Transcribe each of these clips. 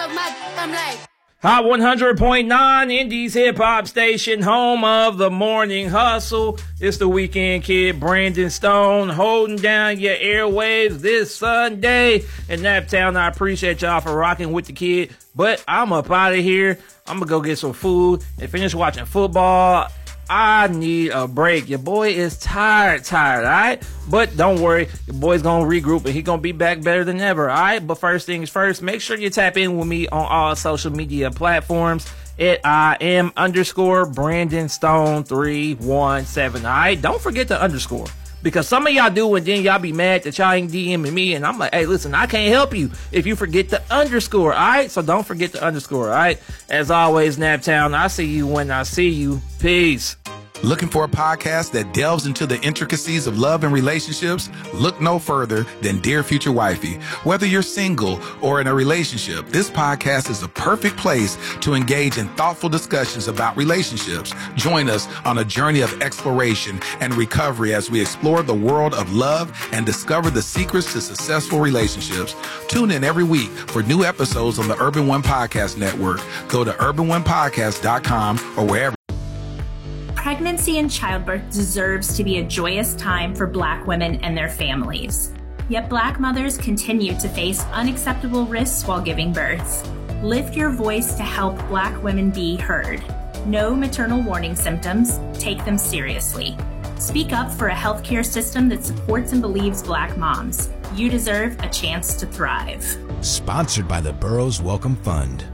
suck my I'm like. Hot 100.9, Indies Hip Hop Station, home of the morning hustle. It's the weekend kid, Brandon Stone, holding down your airwaves this Sunday in Naptown. I appreciate y'all for rocking with the kid, but I'm up out of here. I'm gonna go get some food and finish watching football. I need a break. Your boy is tired, all right? But don't worry, your boy's gonna regroup and he gonna be back better than ever, all right? But first things first, make sure you tap in with me on all social media platforms at @Brandon Stone 317, all right? Don't forget the underscore. Because some of y'all do, and then y'all be mad that y'all ain't DMing me, and I'm like, hey, listen, I can't help you if you forget the underscore, all right? So don't forget the underscore, all right? As always, Naptown, I see you when I see you. Peace. Looking for a podcast that delves into the intricacies of love and relationships? Look no further than Dear Future Wifey. Whether you're single or in a relationship, this podcast is the perfect place to engage in thoughtful discussions about relationships. Join us on a journey of exploration and recovery as we explore the world of love and discover the secrets to successful relationships. Tune in every week for new episodes on the Urban One Podcast Network. Go to urbanonepodcast.com or wherever. Pregnancy and childbirth deserves to be a joyous time for Black women and their families. Yet Black mothers continue to face unacceptable risks while giving birth. Lift your voice to help Black women be heard. Know maternal warning symptoms, take them seriously. Speak up for a healthcare system that supports and believes Black moms. You deserve a chance to thrive. Sponsored by the Burroughs Welcome Fund.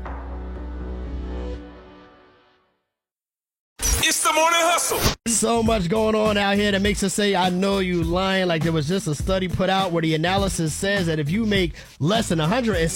It's the morning hustle. So much going on out here that makes us say, I know you lying. Like there was just a study put out where the analysis says that if you make less than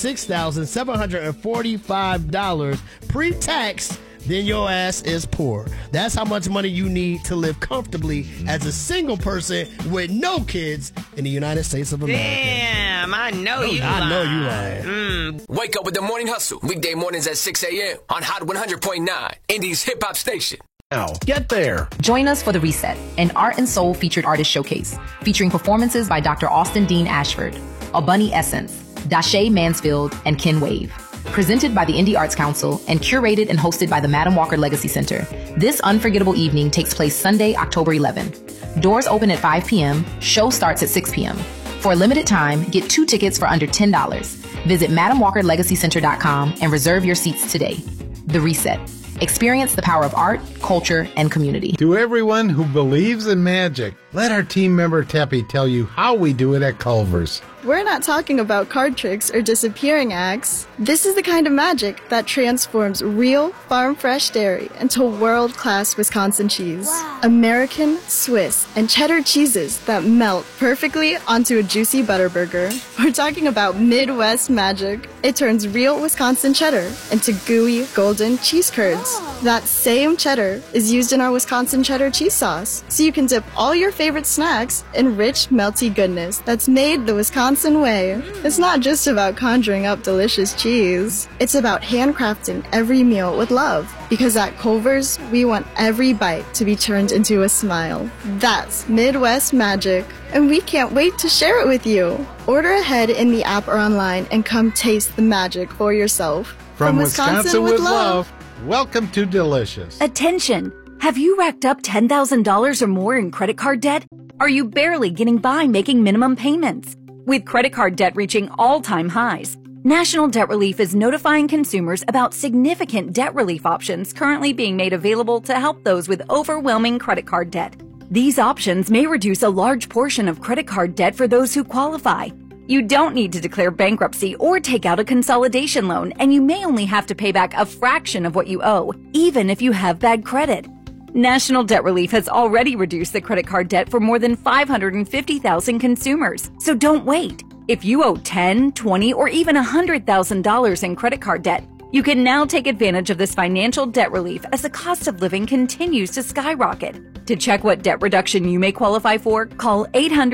$106,745 pre-tax, then your ass is poor. That's how much money you need to live comfortably as a single person with no kids in the United States of America. Damn, I know you lying. I know you lying. Wake up with the morning hustle. Weekday mornings at 6 a.m. on Hot 100.9, Indies Hip Hop Station. Now, get there. Join us for The Reset, an Art and Soul featured artist showcase, featuring performances by Dr. Austin Dean Ashford, Abunny Essence, Dashay Mansfield, and Ken Wave. Presented by the Indie Arts Council and curated and hosted by the Madam Walker Legacy Center, this unforgettable evening takes place Sunday, October 11. Doors open at 5 p.m., show starts at 6 p.m. For a limited time, get 2 tickets for under $10. Visit MadamWalkerLegacyCenter.com and reserve your seats today. The Reset. Experience the power of art, culture, and community. To everyone who believes in magic, let our team member Teppy tell you how we do it at Culver's. We're not talking about card tricks or disappearing acts. This is the kind of magic that transforms real, farm-fresh dairy into world-class Wisconsin cheese. Wow. American, Swiss, and cheddar cheeses that melt perfectly onto a juicy butter burger. We're talking about Midwest magic. It turns real Wisconsin cheddar into gooey, golden cheese curds. Oh. That same cheddar is used in our Wisconsin cheddar cheese sauce, so you can dip all your favorite snacks in rich, melty goodness that's made the Wisconsin way. It's not just about conjuring up delicious cheese. It's about handcrafting every meal with love. Because at Culver's, we want every bite to be turned into a smile. That's Midwest magic, and we can't wait to share it with you. Order ahead in the app or online and come taste the magic for yourself. From Wisconsin with love, welcome to Delicious. Attention! Have you racked up $10,000 or more in credit card debt? Are you barely getting by making minimum payments? With credit card debt reaching all-time highs, National Debt Relief is notifying consumers about significant debt relief options currently being made available to help those with overwhelming credit card debt. These options may reduce a large portion of credit card debt for those who qualify. You don't need to declare bankruptcy or take out a consolidation loan, and you may only have to pay back a fraction of what you owe, even if you have bad credit. National Debt Relief has already reduced the credit card debt for more than 550,000 consumers. So don't wait. If you owe $10,000, $20,000, or even $100,000 in credit card debt, you can now take advantage of this financial debt relief as the cost of living continues to skyrocket. To check what debt reduction you may qualify for, call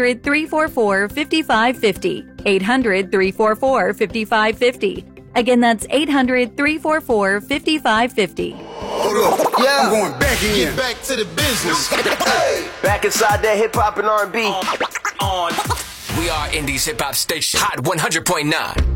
800-344-5550. 800-344-5550. Again, that's 800-344-5550. Hold up. Yeah. I'm going back in. Get back to the business. Back inside that hip hop and R&B. On. We are Indies Hip Hop Station. Hot 100.9.